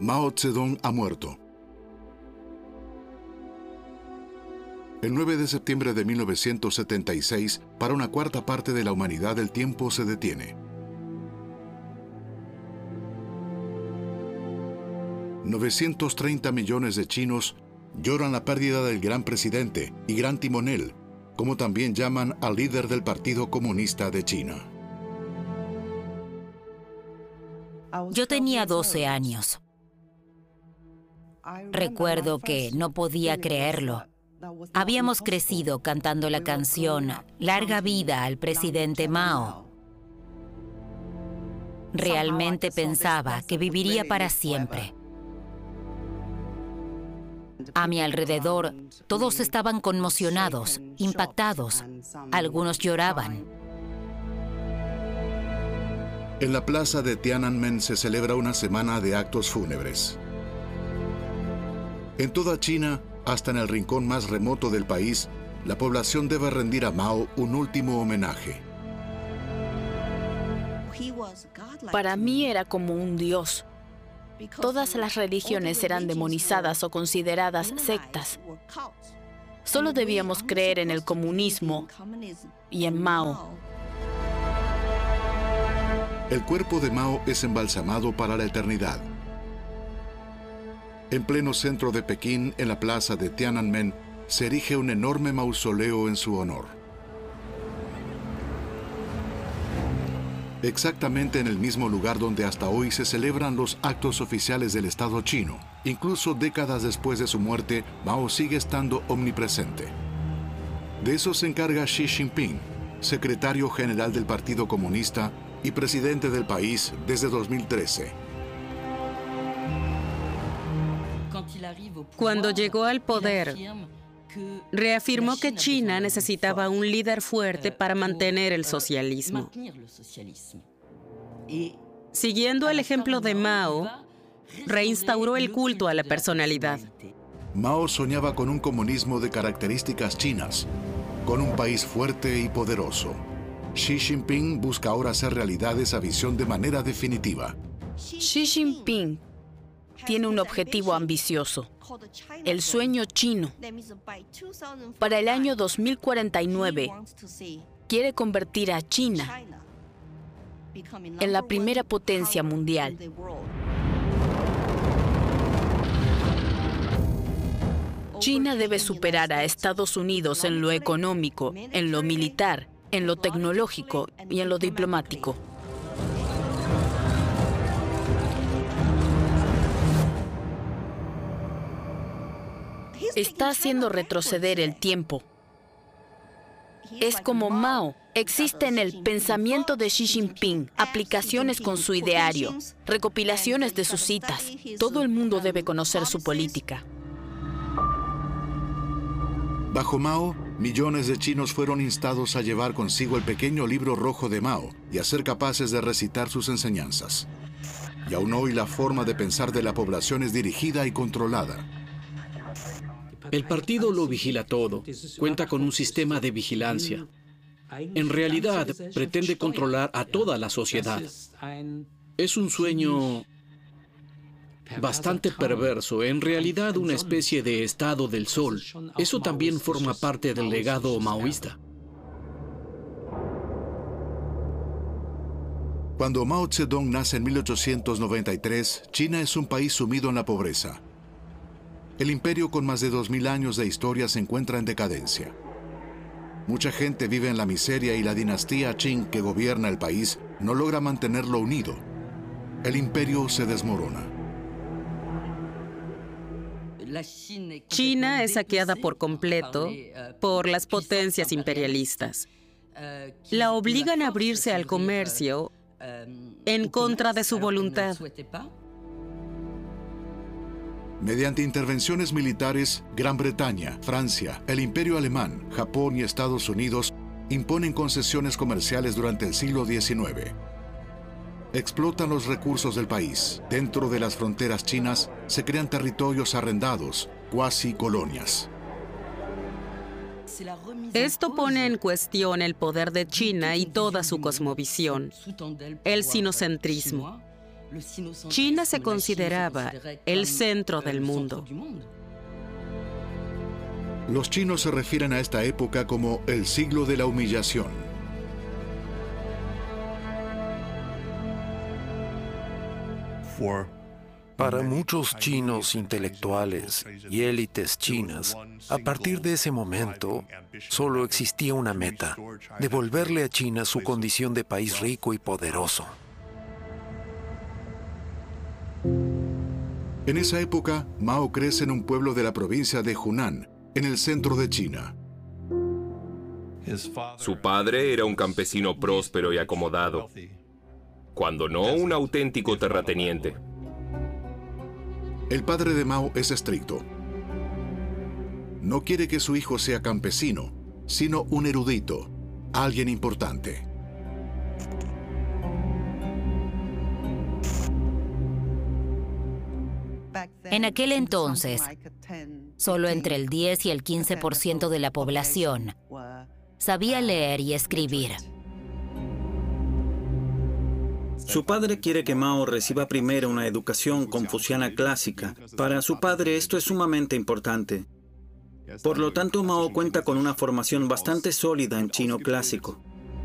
Mao Zedong ha muerto. El 9 de septiembre de 1976, para una cuarta parte de la humanidad, el tiempo se detiene. 930 millones de chinos lloran la pérdida del gran presidente y gran timonel, como también llaman al líder del Partido Comunista de China. Yo tenía 12 años. Recuerdo que no podía creerlo. Habíamos crecido cantando la canción «Larga vida al presidente Mao». Realmente pensaba que viviría para siempre. A mi alrededor, todos estaban conmocionados, impactados. Algunos lloraban. En la plaza de Tiananmen se celebra una semana de actos fúnebres. En toda China, hasta en el rincón más remoto del país, la población debe rendir a Mao un último homenaje. Para mí era como un dios. Todas las religiones eran demonizadas o consideradas sectas. Solo debíamos creer en el comunismo y en Mao. El cuerpo de Mao es embalsamado para la eternidad. En pleno centro de Pekín, en la plaza de Tiananmen, se erige un enorme mausoleo en su honor. Exactamente en el mismo lugar donde hasta hoy se celebran los actos oficiales del Estado chino. Incluso décadas después de su muerte, Mao sigue estando omnipresente. De eso se encarga Xi Jinping, secretario general del Partido Comunista y presidente del país desde 2013. Cuando llegó al poder, reafirmó que China necesitaba un líder fuerte para mantener el socialismo. Siguiendo el ejemplo de Mao, reinstauró el culto a la personalidad. Mao soñaba con un comunismo de características chinas, con un país fuerte y poderoso. Xi Jinping busca ahora hacer realidad esa visión de manera definitiva. Xi Jinping tiene un objetivo ambicioso, el sueño chino. Para el año 2049, quiere convertir a China en la primera potencia mundial. China debe superar a Estados Unidos en lo económico, en lo militar, en lo tecnológico y en lo diplomático. Está haciendo retroceder el tiempo. Es como Mao. Existe en el pensamiento de Xi Jinping aplicaciones con su ideario, recopilaciones de sus citas. Todo el mundo debe conocer su política. Bajo Mao, millones de chinos fueron instados a llevar consigo el pequeño libro rojo de Mao y a ser capaces de recitar sus enseñanzas. Y aún hoy la forma de pensar de la población es dirigida y controlada. El partido lo vigila todo, cuenta con un sistema de vigilancia. En realidad, pretende controlar a toda la sociedad. Es un sueño bastante perverso, en realidad una especie de estado del sol. Eso también forma parte del legado maoísta. Cuando Mao Zedong nace en 1893, China es un país sumido en la pobreza. El imperio con más de 2000 años de historia se encuentra en decadencia. Mucha gente vive en la miseria y la dinastía Qing que gobierna el país no logra mantenerlo unido. El imperio se desmorona. China es saqueada por completo por las potencias imperialistas. La obligan a abrirse al comercio en contra de su voluntad. Mediante intervenciones militares, Gran Bretaña, Francia, el Imperio Alemán, Japón y Estados Unidos imponen concesiones comerciales durante el siglo XIX. Explotan los recursos del país. Dentro de las fronteras chinas se crean territorios arrendados, cuasi colonias. Esto pone en cuestión el poder de China y toda su cosmovisión, el sinocentrismo. China se consideraba el centro del mundo. Los chinos se refieren a esta época como el siglo de la humillación. Para muchos chinos intelectuales y élites chinas, a partir de ese momento, solo existía una meta: devolverle a China su condición de país rico y poderoso. En esa época, Mao crece en un pueblo de la provincia de Hunan, en el centro de China. Su padre era un campesino próspero y acomodado, cuando no un auténtico terrateniente. El padre de Mao es estricto. No quiere que su hijo sea campesino, sino un erudito, alguien importante. En aquel entonces, solo entre el 10 y el 15% de la población sabía leer y escribir. Su padre quiere que Mao reciba primero una educación confuciana clásica. Para su padre esto es sumamente importante. Por lo tanto, Mao cuenta con una formación bastante sólida en chino clásico.